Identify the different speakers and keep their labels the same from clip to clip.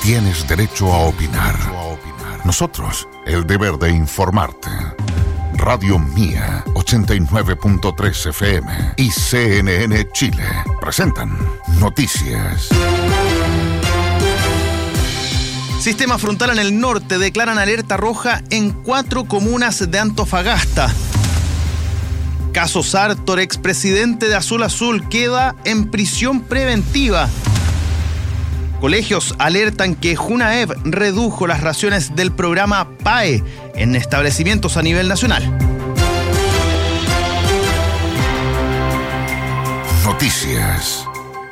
Speaker 1: tienes derecho a opinar. Nosotros, el deber de informarte. Radio Mía, 89.3 FM y CNN Chile presentan Noticias.
Speaker 2: Sistema frontal en el norte, declaran alerta roja en 4 comunas de Antofagasta. Caso Sartor, expresidente de Azul Azul, queda en prisión preventiva. Colegios alertan que Junaev redujo las raciones del programa PAE en establecimientos a nivel nacional.
Speaker 1: Noticias.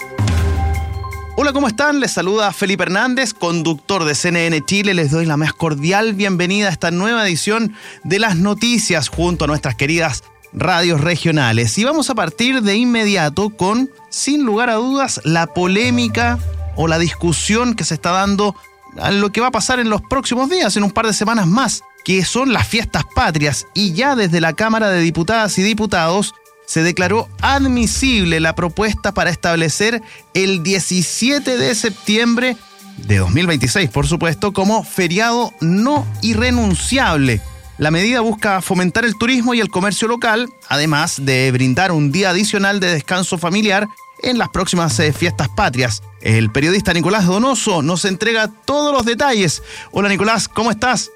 Speaker 2: Hola, ¿cómo están? Les saluda Felipe Hernández, conductor de CNN Chile. Les doy la más cordial bienvenida a esta nueva edición de las noticias junto a nuestras queridas radios regionales. Y vamos a partir de inmediato con, sin lugar a dudas, la polémica o la discusión que se está dando a lo que va a pasar en los próximos días, en un par de semanas más, que son las fiestas patrias. Y ya desde la Cámara de Diputadas y Diputados se declaró admisible la propuesta para establecer el 17 de septiembre de 2026, por supuesto, como feriado no irrenunciable. La medida busca fomentar el turismo y el comercio local, además de brindar un día adicional de descanso familiar en las próximas fiestas patrias. El periodista Nicolás Donoso nos entrega todos los detalles. Hola Nicolás, ¿cómo estás?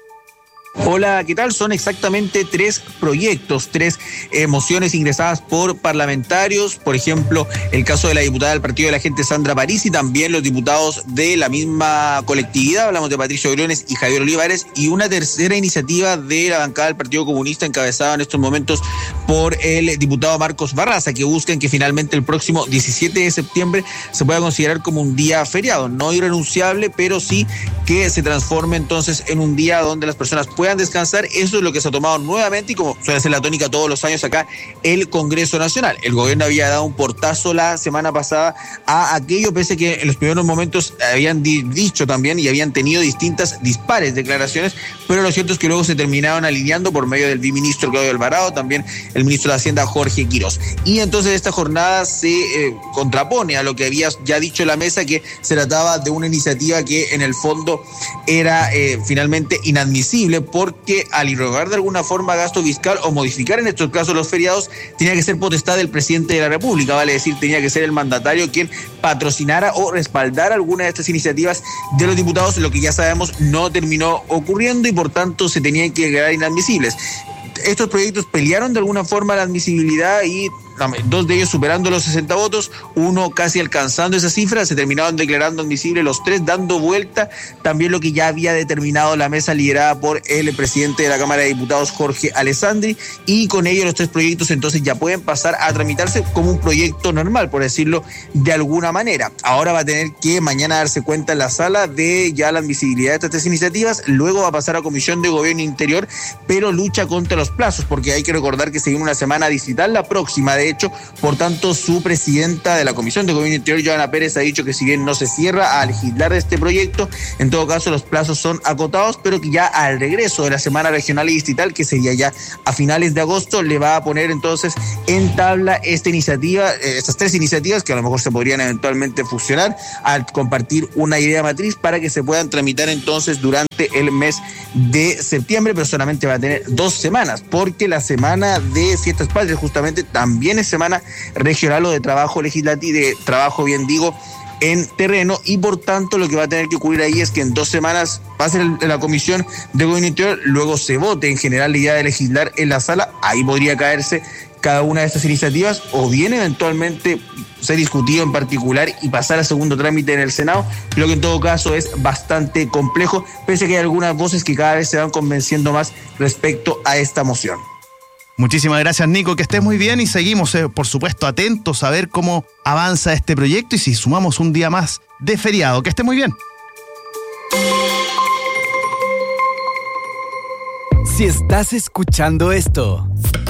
Speaker 3: Hola, ¿qué tal? Son exactamente 3 proyectos, 3 mociones ingresadas por parlamentarios. Por ejemplo, el caso de la diputada del Partido de la Gente, Sandra París, y también los diputados de la misma colectividad. Hablamos de Patricio Briones y Javier Olivares. Y una tercera iniciativa de la bancada del Partido Comunista, encabezada en estos momentos por el diputado Marcos Barraza, que buscan que finalmente el próximo 17 de septiembre se pueda considerar como un día feriado, no irrenunciable, pero sí que se transforme entonces en un día donde las personas puedan descansar. Eso es lo que se ha tomado nuevamente, y como suele ser la tónica todos los años acá, el Congreso Nacional. El gobierno había dado un portazo la semana pasada a aquello, pese a que en los primeros momentos habían dicho también y habían tenido dispares declaraciones, pero lo cierto es que luego se terminaron alineando por medio del viceministro Claudio Alvarado, también el ministro de Hacienda Jorge Quirós. Y entonces esta jornada se contrapone a lo que había ya dicho la mesa, que se trataba de una iniciativa que en el fondo era finalmente inadmisible, porque al irrogar de alguna forma gasto fiscal o modificar en estos casos los feriados, tenía que ser potestad del presidente de la República, vale decir, tenía que ser el mandatario quien patrocinara o respaldara alguna de estas iniciativas de los diputados, lo que ya sabemos no terminó ocurriendo y por tanto se tenían que declarar inadmisibles. Estos proyectos pelearon de alguna forma la admisibilidad y 2 de ellos superando los 60 votos, uno casi alcanzando esa cifra. Se terminaron declarando admisibles los 3, dando vuelta también lo que ya había determinado la mesa liderada por el presidente de la Cámara de Diputados, Jorge Alessandri, y con ello los 3 proyectos entonces ya pueden pasar a tramitarse como un proyecto normal, por decirlo de alguna manera. Ahora va a tener que mañana darse cuenta en la sala de ya la admisibilidad de estas 3 iniciativas, luego va a pasar a Comisión de Gobierno Interior, pero lucha contra los plazos, porque hay que recordar que se viene una semana distrital la próxima. De hecho, por tanto, su presidenta de la Comisión de Gobierno Interior, Joana Pérez, ha dicho que si bien no se cierra a legislar este proyecto, en todo caso los plazos son acotados, pero que ya al regreso de la semana regional y distrital, que sería ya a finales de agosto, le va a poner entonces en tabla esta iniciativa, estas 3 iniciativas que a lo mejor se podrían eventualmente fusionar al compartir una idea matriz para que se puedan tramitar entonces durante el mes de septiembre, pero solamente va a tener 2 semanas, porque la semana de fiestas patrias justamente también es semana regional o de trabajo legislativo, de trabajo, bien digo, en terreno, y por tanto lo que va a tener que ocurrir ahí es que en 2 semanas pase la Comisión de Gobierno Interior, luego se vote en general la idea de legislar en la sala. Ahí podría caerse cada una de estas iniciativas, o bien eventualmente ser discutido en particular y pasar a segundo trámite en el Senado, lo que en todo caso es bastante complejo, pese a que hay algunas voces que cada vez se van convenciendo más respecto a esta moción.
Speaker 2: Muchísimas gracias, Nico, que estés muy bien, y seguimos, por supuesto, atentos a ver cómo avanza este proyecto y si sumamos un día más de feriado. Que estés muy bien.
Speaker 4: Si estás escuchando esto,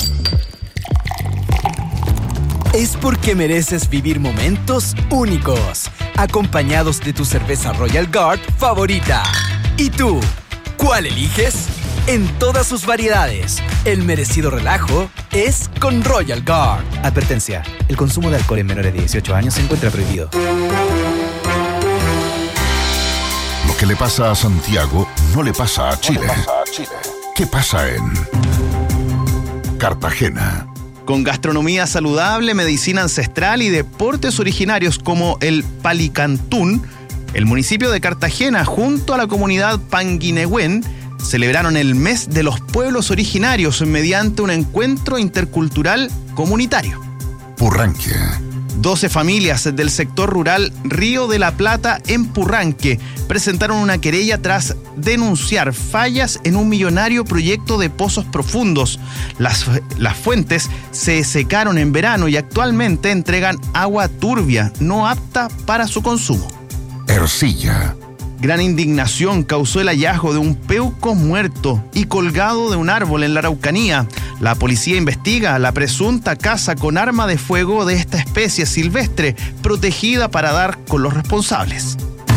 Speaker 4: es porque mereces vivir momentos únicos, acompañados de tu cerveza Royal Guard favorita. ¿Y tú, cuál eliges? En todas sus variedades, el merecido relajo es con Royal Guard.
Speaker 5: Advertencia: el consumo de alcohol en menores de 18 años se encuentra prohibido.
Speaker 1: Lo que le pasa a Santiago no le pasa a Chile. ¿Qué pasa en Cartagena?
Speaker 2: Con gastronomía saludable, medicina ancestral y deportes originarios como el palicantún, el municipio de Cartagena, junto a la comunidad panguinehuen, celebraron el mes de los pueblos originarios mediante un encuentro intercultural comunitario.
Speaker 1: Purranque.
Speaker 2: 12 familias del sector rural Río de la Plata en Purranque presentaron una querella tras denunciar fallas en un millonario proyecto de pozos profundos. Las fuentes se secaron en verano y actualmente entregan agua turbia, no apta para su consumo.
Speaker 1: Ercilla.
Speaker 2: Gran indignación causó el hallazgo de un peuco muerto y colgado de un árbol en la Araucanía. La policía investiga la presunta caza con arma de fuego de esta especie silvestre, protegida para dar con los responsables.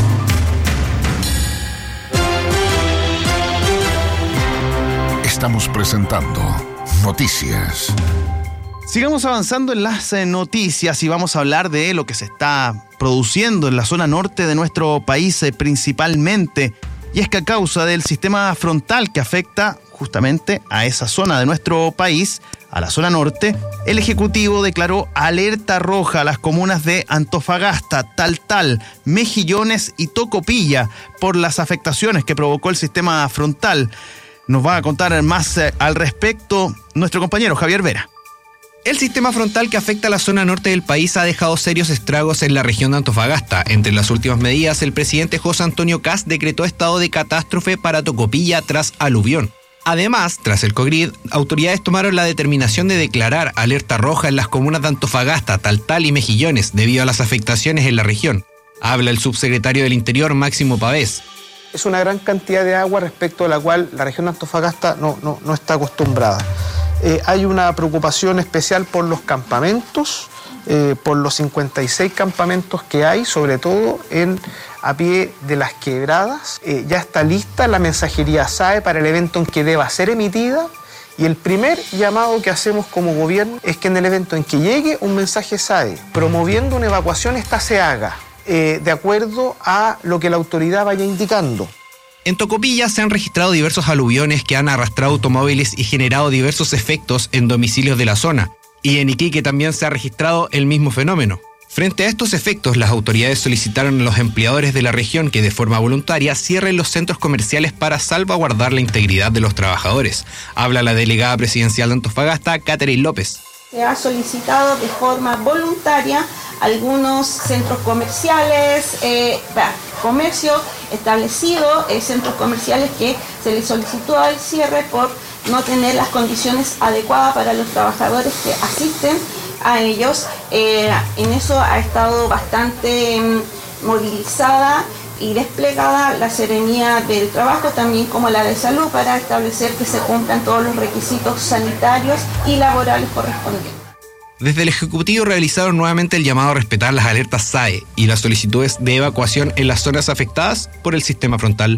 Speaker 1: Estamos presentando Noticias.
Speaker 2: Sigamos avanzando en las noticias y vamos a hablar de lo que se está produciendo en la zona norte de nuestro país principalmente. Y es que a causa del sistema frontal que afecta justamente a esa zona de nuestro país, a la zona norte, el Ejecutivo declaró alerta roja a las comunas de Antofagasta, Taltal, Mejillones y Tocopilla por las afectaciones que provocó el sistema frontal. Nos va a contar más al respecto nuestro compañero Javier Vera.
Speaker 6: El sistema frontal que afecta a la zona norte del país ha dejado serios estragos en la región de Antofagasta. Entre las últimas medidas, el presidente José Antonio Kast decretó estado de catástrofe para Tocopilla tras aluvión. Además, tras el COGRID, autoridades tomaron la determinación de declarar alerta roja en las comunas de Antofagasta, Taltal y Mejillones debido a las afectaciones en la región. Habla el subsecretario del Interior, Máximo Pavés.
Speaker 7: Es una gran cantidad de agua respecto a la cual la región de Antofagasta no está acostumbrada. Hay una preocupación especial por los campamentos, por los 56 campamentos que hay, sobre todo a pie de las quebradas. Ya está lista la mensajería SAE para el evento en que deba ser emitida. Y el primer llamado que hacemos como gobierno es que en el evento en que llegue un mensaje SAE promoviendo una evacuación, esta se haga de acuerdo a lo que la autoridad vaya indicando.
Speaker 6: En Tocopilla se han registrado diversos aluviones que han arrastrado automóviles y generado diversos efectos en domicilios de la zona. Y en Iquique también se ha registrado el mismo fenómeno. Frente a estos efectos, las autoridades solicitaron a los empleadores de la región que de forma voluntaria cierren los centros comerciales para salvaguardar la integridad de los trabajadores. Habla la delegada presidencial de Antofagasta, Catherine López.
Speaker 8: Se ha solicitado de forma voluntaria algunos centros comerciales, comercio establecido, centros comerciales que se les solicitó el cierre por no tener las condiciones adecuadas para los trabajadores que asisten a ellos. En eso ha estado bastante movilizada y desplegada la Seremía del Trabajo, también como la de Salud, para establecer que se cumplan todos los requisitos sanitarios y laborales correspondientes.
Speaker 6: Desde el Ejecutivo realizaron nuevamente el llamado a respetar las alertas SAE y las solicitudes de evacuación en las zonas afectadas por el sistema frontal.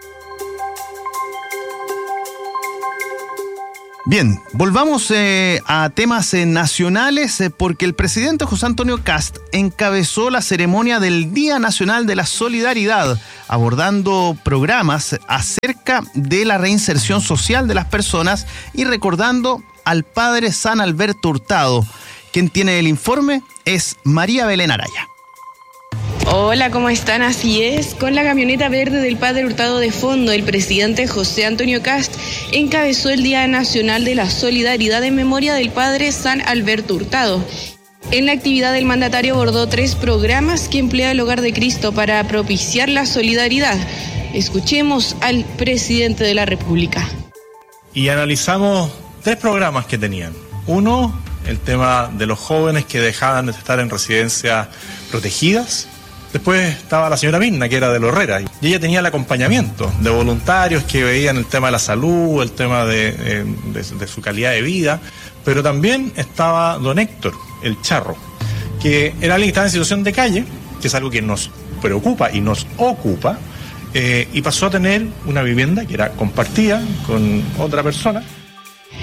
Speaker 2: Bien, volvamos a temas nacionales porque el presidente José Antonio Kast encabezó la ceremonia del Día Nacional de la Solidaridad, abordando programas acerca de la reinserción social de las personas y recordando al padre San Alberto Hurtado. Quien tiene el informe es María Belén Araya.
Speaker 9: Hola, ¿cómo están? Así es, con la camioneta verde del padre Hurtado de fondo, el presidente José Antonio Kast encabezó el Día Nacional de la Solidaridad en memoria del padre San Alberto Hurtado. En la actividad, el mandatario abordó 3 programas que emplea el Hogar de Cristo para propiciar la solidaridad. Escuchemos al presidente de la República.
Speaker 10: Y analizamos 3 programas que tenían. Uno, el tema de los jóvenes que dejaban de estar en residencias protegidas. Después estaba la señora Mirna, que era de Lorrera, y ella tenía el acompañamiento de voluntarios que veían el tema de la salud, el tema de su calidad de vida, pero también estaba don Héctor, el charro, que era alguien que estaba en situación de calle, que es algo que nos preocupa y nos ocupa, y pasó a tener una vivienda que era compartida con otra persona.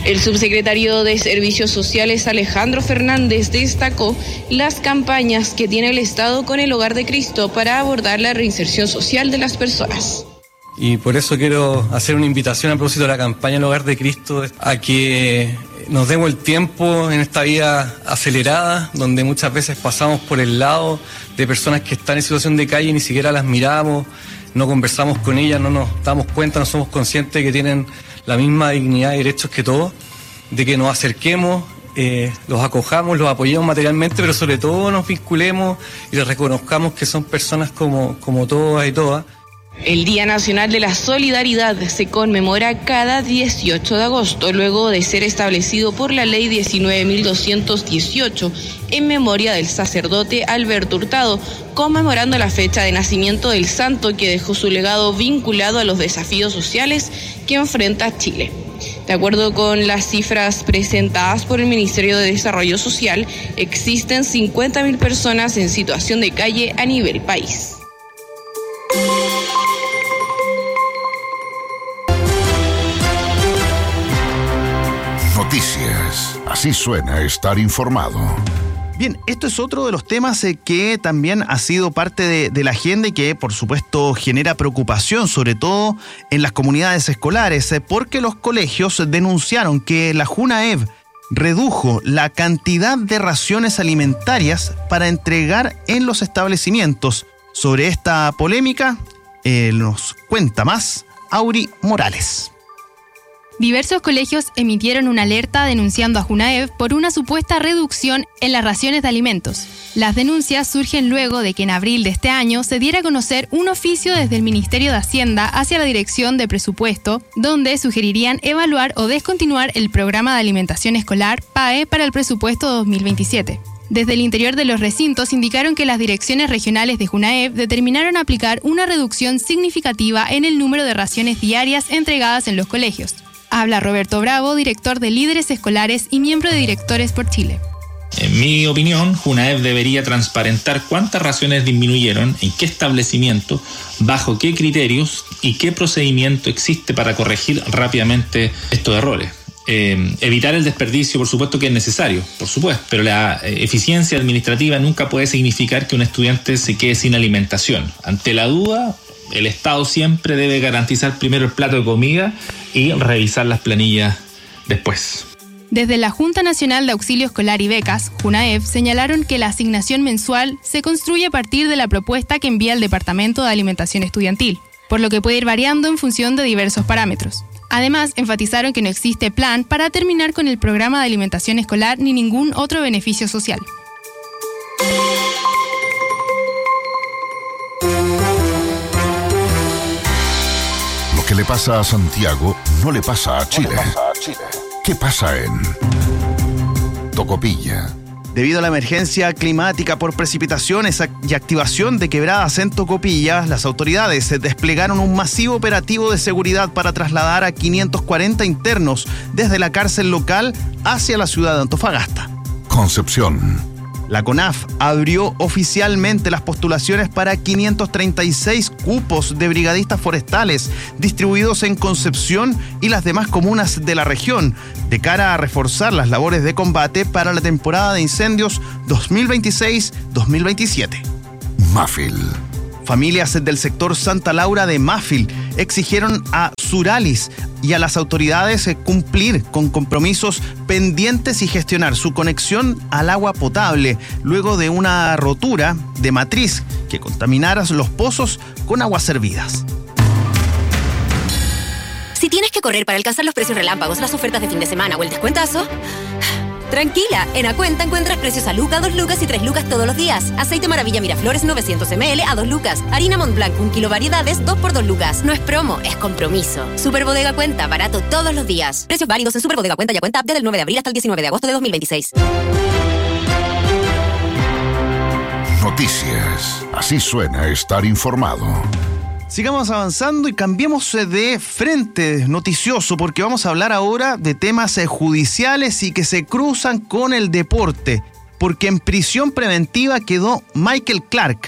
Speaker 9: El subsecretario de Servicios Sociales, Alejandro Fernández, destacó las campañas que tiene el Estado con el Hogar de Cristo para abordar la reinserción social de las personas.
Speaker 11: Y por eso quiero hacer una invitación a propósito de la campaña El Hogar de Cristo, a que nos demos el tiempo en esta vida acelerada, donde muchas veces pasamos por el lado de personas que están en situación de calle y ni siquiera las miramos, no conversamos con ellas, no nos damos cuenta, no somos conscientes de que tienen la misma dignidad y derechos que todos, de que nos acerquemos, los acojamos, los apoyemos materialmente, pero sobre todo nos vinculemos y les reconozcamos que son personas como todas y todas.
Speaker 9: El Día Nacional de la Solidaridad se conmemora cada 18 de agosto, luego de ser establecido por la Ley 19.218 en memoria del sacerdote Alberto Hurtado, conmemorando la fecha de nacimiento del santo que dejó su legado vinculado a los desafíos sociales que enfrenta Chile. De acuerdo con las cifras presentadas por el Ministerio de Desarrollo Social, existen 50.000 personas en situación de calle a nivel país.
Speaker 1: Noticias. Así suena estar informado.
Speaker 2: Bien, esto es otro de los temas que también ha sido parte de la agenda y que, por supuesto, genera preocupación, sobre todo en las comunidades escolares, porque los colegios denunciaron que la Junaev redujo la cantidad de raciones alimentarias para entregar en los establecimientos. Sobre esta polémica nos cuenta más Auri Morales.
Speaker 12: Diversos colegios emitieron una alerta denunciando a Junaev por una supuesta reducción en las raciones de alimentos. Las denuncias surgen luego de que en abril de este año se diera a conocer un oficio desde el Ministerio de Hacienda hacia la Dirección de Presupuesto, donde sugerirían evaluar o descontinuar el programa de alimentación escolar PAE para el presupuesto 2027. Desde el interior de los recintos indicaron que las direcciones regionales de Junaev determinaron aplicar una reducción significativa en el número de raciones diarias entregadas en los colegios. Habla Roberto Bravo, director de Líderes Escolares y miembro de Directores por Chile.
Speaker 13: En mi opinión, Junaev debería transparentar cuántas raciones disminuyeron, en qué establecimiento, bajo qué criterios y qué procedimiento existe para corregir rápidamente estos errores. Evitar el desperdicio, por supuesto que es necesario, por supuesto, pero la eficiencia administrativa nunca puede significar que un estudiante se quede sin alimentación. Ante la duda, el Estado siempre debe garantizar primero el plato de comida y revisar las planillas después.
Speaker 12: Desde la Junta Nacional de Auxilio Escolar y Becas, Junaev, señalaron que la asignación mensual se construye a partir de la propuesta que envía el Departamento de Alimentación Estudiantil, por lo que puede ir variando en función de diversos parámetros. Además, enfatizaron que no existe plan para terminar con el programa de alimentación escolar ni ningún otro beneficio social.
Speaker 1: Lo que le pasa a Santiago no le pasa a Chile. ¿Qué pasa en Tocopilla?
Speaker 2: Debido a la emergencia climática por precipitaciones y activación de quebradas en Tocopilla, las autoridades desplegaron un masivo operativo de seguridad para trasladar a 540 internos desde la cárcel local hacia la ciudad de Antofagasta.
Speaker 1: Concepción.
Speaker 2: La CONAF abrió oficialmente las postulaciones para 536 cupos de brigadistas forestales distribuidos en Concepción y las demás comunas de la región, de cara a reforzar las labores de combate para la temporada de incendios 2026-2027.
Speaker 1: Mafil.
Speaker 2: Familias del sector Santa Laura de Mafil exigieron a Suralis y a las autoridades cumplir con compromisos pendientes y gestionar su conexión al agua potable luego de una rotura de matriz que contaminara los pozos con aguas servidas.
Speaker 14: Si tienes que correr para alcanzar los precios relámpagos, las ofertas de fin de semana o el descuentazo, tranquila, en Acuenta encuentras precios a Luca, 2 lucas y 3 lucas todos los días. Aceite Maravilla Miraflores 900 ml a 2 lucas. Harina Montblanc 1 kilo variedades 2 por 2 lucas. No es promo, es compromiso. Superbodega Cuenta, barato todos los días. Precios válidos en Superbodega Cuenta y Acuenta App desde el 9 de abril hasta el 19 de agosto de 2026.
Speaker 1: Noticias. Así suena estar informado.
Speaker 2: Sigamos avanzando y cambiemos de frente noticioso porque vamos a hablar ahora de temas judiciales y que se cruzan con el deporte. Porque en prisión preventiva quedó Michael Clark,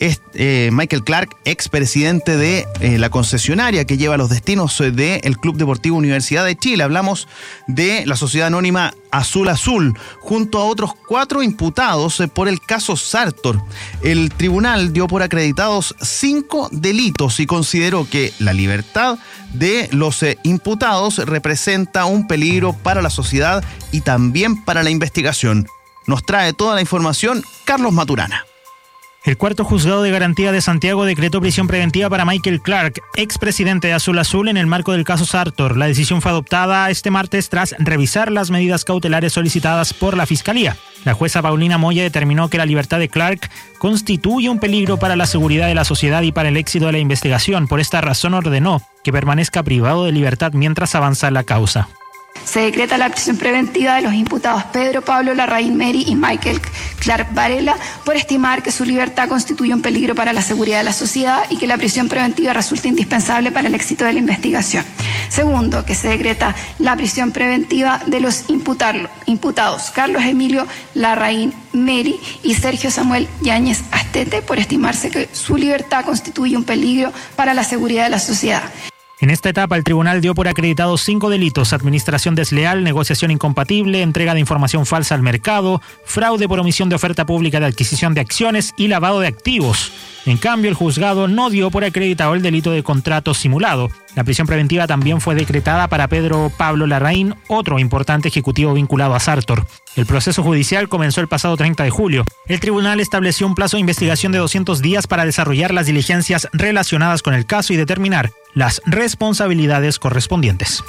Speaker 2: Michael Clark, expresidente de la concesionaria que lleva los destinos del Club Deportivo Universidad de Chile. Hablamos de la sociedad anónima Azul Azul, junto a otros 4 imputados por el caso Sartor. El tribunal dio por acreditados 5 delitos y consideró que la libertad de los imputados representa un peligro para la sociedad y también para la investigación. Nos trae toda la información Carlos Maturana.
Speaker 15: El cuarto juzgado de garantía de Santiago decretó prisión preventiva para Michael Clark, expresidente de Azul Azul, en el marco del caso Sartor. La decisión fue adoptada este martes tras revisar las medidas cautelares solicitadas por la Fiscalía. La jueza Paulina Moya determinó que la libertad de Clark constituye un peligro para la seguridad de la sociedad y para el éxito de la investigación. Por esta razón ordenó que permanezca privado de libertad mientras avanza la causa.
Speaker 16: Se decreta la prisión preventiva de los imputados Pedro Pablo Larraín Meri y Michael Clark Varela por estimar que su libertad constituye un peligro para la seguridad de la sociedad y que la prisión preventiva resulta indispensable para el éxito de la investigación. Segundo, que se decreta la prisión preventiva de los imputados Carlos Emilio Larraín Meri y Sergio Samuel Yáñez Astete por estimarse que su libertad constituye un peligro para la seguridad de la sociedad.
Speaker 15: En esta etapa, el tribunal dio por acreditados 5 delitos: administración desleal, negociación incompatible, entrega de información falsa al mercado, fraude por omisión de oferta pública de adquisición de acciones y lavado de activos. En cambio, el juzgado no dio por acreditado el delito de contrato simulado. La prisión preventiva también fue decretada para Pedro Pablo Larraín, otro importante ejecutivo vinculado a Sartor. El proceso judicial comenzó el pasado 30 de julio. El tribunal estableció un plazo de investigación de 200 días para desarrollar las diligencias relacionadas con el caso y determinar las responsabilidades correspondientes.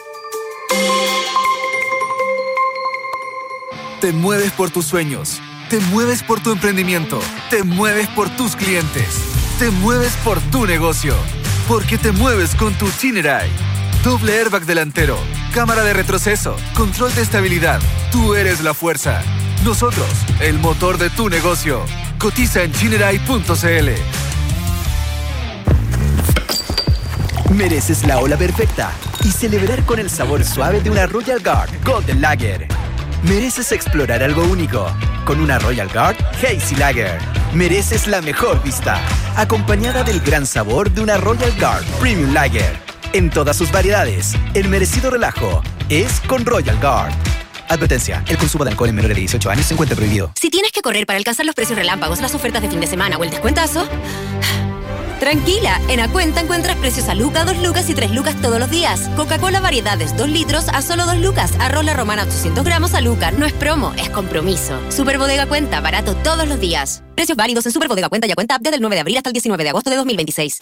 Speaker 4: Te mueves por tus sueños, te mueves por tu emprendimiento, te mueves por tus clientes, te mueves por tu negocio, porque te mueves con tu Chinerai. Doble airbag delantero, cámara de retroceso, control de estabilidad. Tú eres la fuerza. Nosotros, el motor de tu negocio. Cotiza en chinerai.cl.
Speaker 5: Mereces la ola perfecta y celebrar con el sabor suave de una Royal Guard Golden Lager. Mereces explorar algo único con una Royal Guard Hazy Lager. Mereces la mejor vista, acompañada del gran sabor de una Royal Guard Premium Lager. En todas sus variedades, el merecido relajo es con Royal Guard. Advertencia, el consumo de alcohol en menores de 18 años se encuentra prohibido.
Speaker 14: Si tienes que correr para alcanzar los precios relámpagos, las ofertas de fin de semana o el descuentazo, tranquila, en Acuenta encuentras precios a Luca, 2 lucas y 3 lucas todos los días. Coca-Cola variedades 2 litros a solo 2 lucas. Arroz La Romana 800 gramos a Luca. No es promo, es compromiso. Super Bodega Cuenta, barato todos los días. Precios válidos en Super Bodega Cuenta y Acuenta App desde el 9 de abril hasta el 19 de agosto de 2026.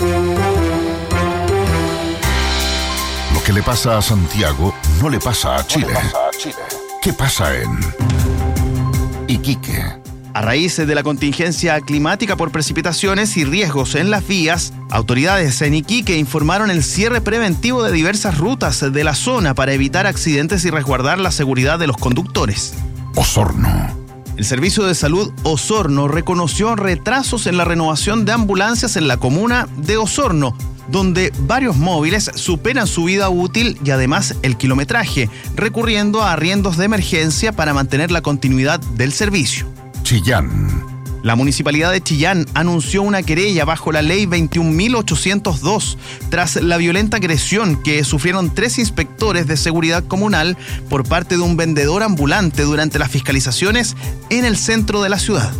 Speaker 1: Lo que le pasa a Santiago no le pasa a Chile. ¿Qué pasa en Iquique?
Speaker 2: A raíz de la contingencia climática por precipitaciones y riesgos en las vías, autoridades en Iquique informaron el cierre preventivo de diversas rutas de la zona para evitar accidentes y resguardar la seguridad de los conductores.
Speaker 1: Osorno.
Speaker 2: El Servicio de Salud Osorno reconoció retrasos en la renovación de ambulancias en la comuna de Osorno, donde varios móviles superan su vida útil y además el kilometraje, recurriendo a arriendos de emergencia para mantener la continuidad del servicio.
Speaker 1: Chillán.
Speaker 2: La Municipalidad de Chillán anunció una querella bajo la Ley 21.802 tras la violenta agresión que sufrieron 3 inspectores de seguridad comunal por parte de un vendedor ambulante durante las fiscalizaciones en el centro de la ciudad.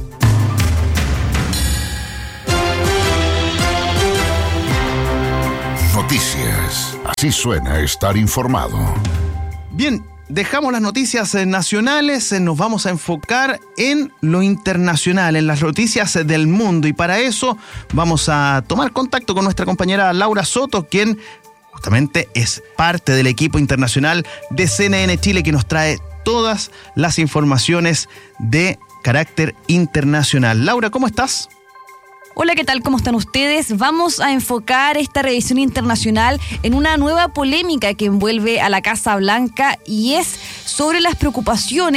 Speaker 1: Noticias. Así suena estar informado.
Speaker 2: Bien. Dejamos las noticias nacionales, nos vamos a enfocar en lo internacional, en las noticias del mundo, y para eso vamos a tomar contacto con nuestra compañera Laura Soto, quien justamente es parte del equipo internacional de CNN Chile, que nos trae todas las informaciones de carácter internacional. Laura, ¿cómo estás?
Speaker 17: Hola, ¿qué tal? ¿Cómo están ustedes? Vamos a enfocar esta revisión internacional en una nueva polémica que envuelve a la Casa Blanca, y es sobre las preocupaciones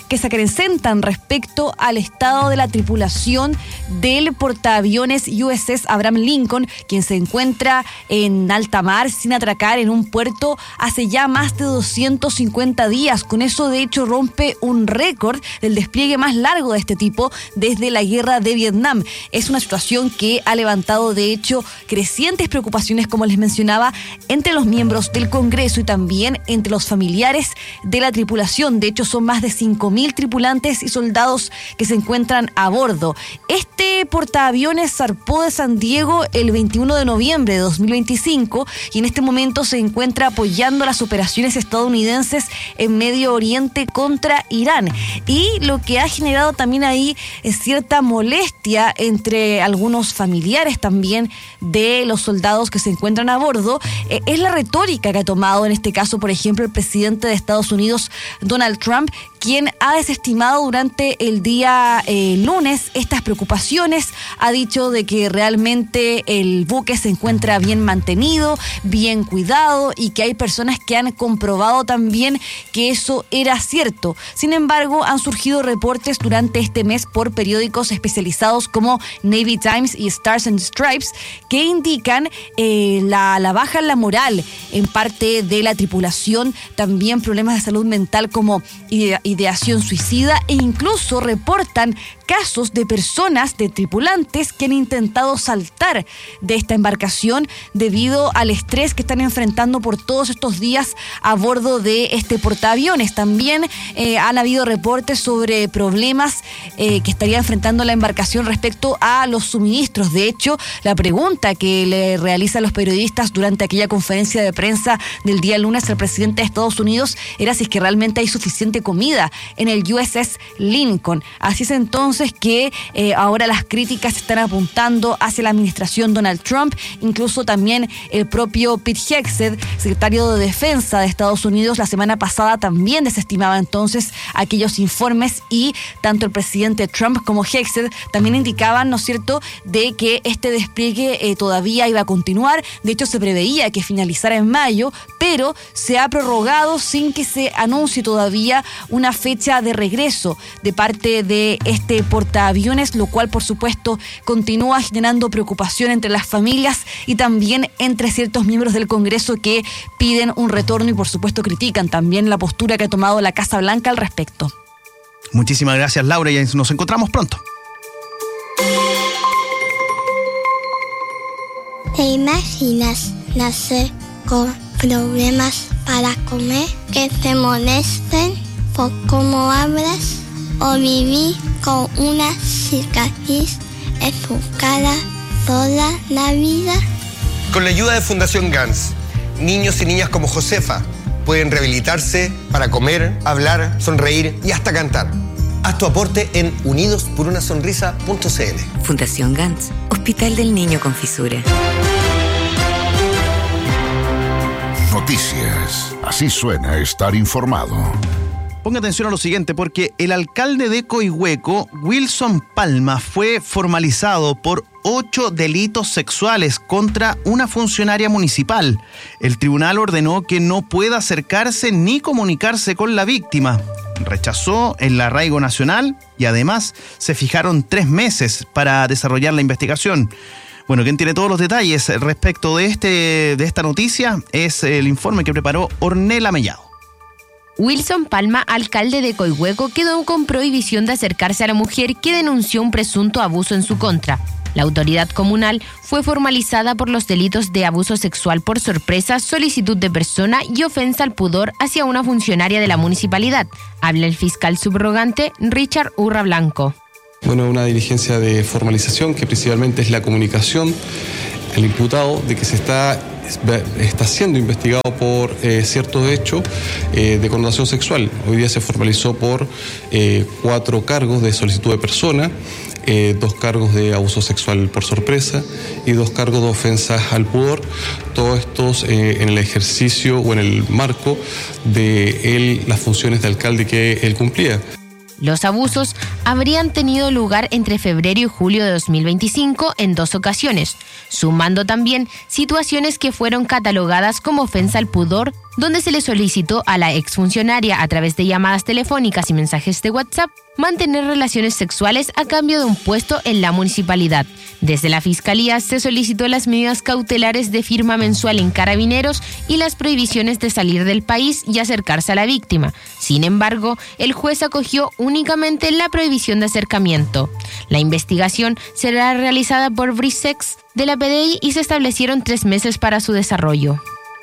Speaker 17: que se acrecentan respecto al estado de la tripulación del portaaviones USS Abraham Lincoln, quien se encuentra en alta mar sin atracar en un puerto hace ya más de 250 días. Con eso, de hecho, rompe un récord del despliegue más largo de este tipo desde la guerra de Vietnam. Es una situación que ha levantado, de hecho, crecientes preocupaciones, como les mencionaba, entre los miembros del Congreso y también entre los familiares de la tripulación. De hecho, son más de 5.000 tripulantes y soldados que se encuentran a bordo. Este portaaviones zarpó de San Diego el 21 de noviembre de 2025 y en este momento se encuentra apoyando las operaciones estadounidenses en Medio Oriente contra Irán. Y lo que ha generado también ahí es cierta molestia entre algunos familiares también de los soldados que se encuentran a bordo, es la retórica que ha tomado en este caso, por ejemplo, el presidente de Estados Unidos, Donald Trump, quien ha desestimado durante el día lunes estas preocupaciones, ha dicho de que realmente el buque se encuentra bien mantenido, bien cuidado y que hay personas que han comprobado también que eso era cierto. Sin embargo, han surgido reportes durante este mes por periódicos especializados como Navy Times y Stars and Stripes que indican la baja en la moral en parte de la tripulación, también problemas de salud mental como ideación suicida e incluso reportan casos de personas, de tripulantes que han intentado saltar de esta embarcación debido al estrés que están enfrentando por todos estos días a bordo de este portaaviones. También han habido reportes sobre problemas que estaría enfrentando la embarcación respecto a los suministros. De hecho, la pregunta que le realizan los periodistas durante aquella conferencia de prensa del día lunes al presidente de Estados Unidos era si es que realmente hay suficiente comida en el USS Lincoln. Así es entonces que ahora las críticas se están apuntando hacia la administración Donald Trump, incluso también el propio Pete Hegseth, secretario de Defensa de Estados Unidos, la semana pasada también desestimaba entonces aquellos informes y tanto el presidente Trump como Hegseth también indicaban, ¿no es cierto?, de que este despliegue todavía iba a continuar. De hecho, se preveía que finalizara en mayo, pero se ha prorrogado sin que se anuncie todavía una fecha de regreso de parte de este portaaviones, lo cual por supuesto continúa generando preocupación entre las familias y también entre ciertos miembros del Congreso que piden un retorno y por supuesto critican también la postura que ha tomado la Casa Blanca al respecto.
Speaker 2: Muchísimas gracias, Laura, y nos encontramos pronto.
Speaker 18: ¿Te imaginas nacer con problemas para comer, que te molesten por cómo hablas, o vivir con una cicatriz en tu cara toda la vida?
Speaker 19: Con la ayuda de Fundación GANS, niños y niñas como Josefa pueden rehabilitarse para comer, hablar, sonreír y hasta cantar. Haz tu aporte en unidosporunasonrisa.cl.
Speaker 20: Fundación GANS, Hospital del Niño con Fisura.
Speaker 1: Noticias. Así suena estar informado.
Speaker 2: Ponga atención a lo siguiente, porque el alcalde de Coihueco, Wilson Palma, fue formalizado por 8 delitos sexuales contra una funcionaria municipal. El tribunal ordenó que no pueda acercarse ni comunicarse con la víctima. Rechazó el arraigo nacional y además se fijaron 3 meses para desarrollar la investigación. Bueno, quien tiene todos los detalles respecto de esta noticia es el informe que preparó Ornella Mellado.
Speaker 21: Wilson Palma, alcalde de Coihueco, quedó con prohibición de acercarse a la mujer que denunció un presunto abuso en su contra. La autoridad comunal fue formalizada por los delitos de abuso sexual por sorpresa, solicitud de persona y ofensa al pudor hacia una funcionaria de la municipalidad. Habla el fiscal subrogante Richard Urra Blanco.
Speaker 22: Bueno, una diligencia de formalización que principalmente es la comunicación al imputado de que se está siendo investigado por ciertos hechos de connotación sexual. Hoy día se formalizó por 4 cargos de solicitud de persona, 2 cargos de abuso sexual por sorpresa y 2 cargos de ofensas al pudor, todos estos en el ejercicio o en el marco de las funciones de alcalde que él cumplía.
Speaker 21: Los abusos habrían tenido lugar entre febrero y julio de 2025 en 2 ocasiones, sumando también situaciones que fueron catalogadas como ofensa al pudor donde se le solicitó a la exfuncionaria a través de llamadas telefónicas y mensajes de WhatsApp mantener relaciones sexuales a cambio de un puesto en la municipalidad. Desde la Fiscalía se solicitó las medidas cautelares de firma mensual en Carabineros y las prohibiciones de salir del país y acercarse a la víctima. Sin embargo, el juez acogió únicamente la prohibición de acercamiento. La investigación será realizada por Brisex de la PDI y se establecieron 3 meses para su desarrollo.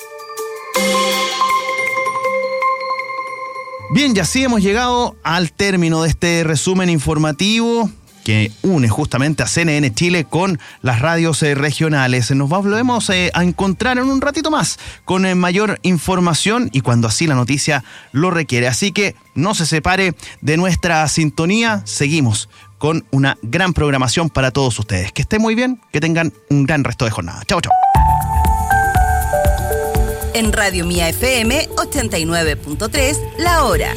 Speaker 2: Bien, y así hemos llegado al término de este resumen informativo que une justamente a CNN Chile con las radios regionales. Nos volvemos a encontrar en un ratito más con mayor información y cuando así la noticia lo requiere. Así que no se separe de nuestra sintonía. Seguimos con una gran programación para todos ustedes. Que estén muy bien, que tengan un gran resto de jornada. Chau, chau.
Speaker 3: En Radio Mía FM 89.3, la hora.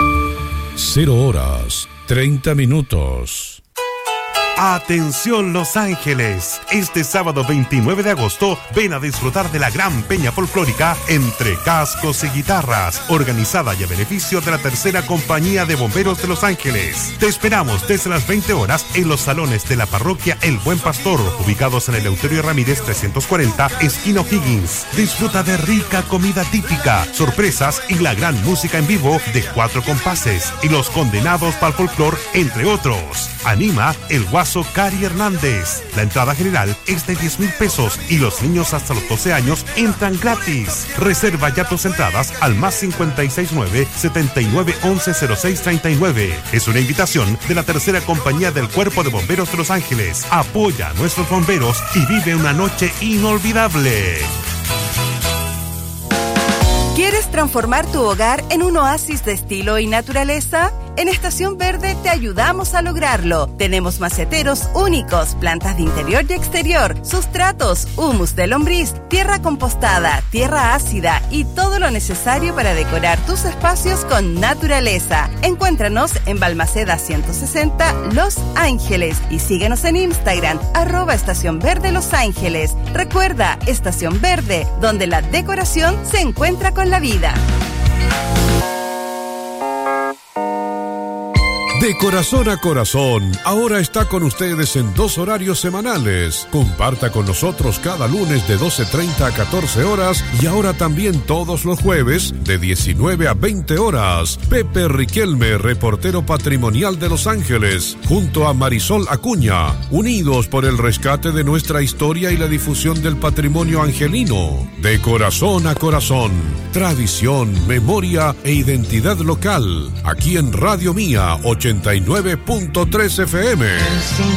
Speaker 7: 0:30.
Speaker 23: Atención Los Ángeles, este sábado 29 de agosto ven a disfrutar de la gran peña folclórica Entre Cascos y Guitarras, organizada y a beneficio de la tercera compañía de bomberos de Los Ángeles. Te esperamos desde las 20 horas en los salones de la parroquia El Buen Pastor, ubicados en el Eleuterio Ramírez 340, esquina O'Higgins. Disfruta de rica comida típica, sorpresas y la gran música en vivo de 4 compases y los condenados para el folclor, entre otros. Anima el Guaso Cari Hernández. La entrada general es de 10,000 pesos y los niños hasta los 12 años entran gratis. Reserva ya tus entradas al +569 79 11 06 39. Es una invitación de la tercera compañía del Cuerpo de Bomberos de Los Ángeles. Apoya a nuestros bomberos y vive una noche inolvidable.
Speaker 3: ¿Quieres transformar tu hogar en un oasis de estilo y naturaleza? En Estación Verde te ayudamos a lograrlo. Tenemos maceteros únicos, plantas de interior y exterior, sustratos, humus de lombriz, tierra compostada, tierra ácida y todo lo necesario para decorar tus espacios con naturaleza. Encuéntranos en Balmaceda 160, Los Ángeles y síguenos en Instagram, @Estación Verde Los Ángeles. Recuerda, Estación Verde, donde la decoración se encuentra con la vida.
Speaker 7: De corazón a corazón, ahora está con ustedes en 2 horarios semanales. Comparta con nosotros cada lunes de 12:30 a 14 horas y ahora también todos los jueves de 19 a 20 horas. Pepe Riquelme, reportero patrimonial de Los Ángeles, junto a Marisol Acuña, unidos por el rescate de nuestra historia y la difusión del patrimonio angelino. De corazón a corazón, tradición, memoria e identidad local, aquí en Radio Mía 89.3 FM.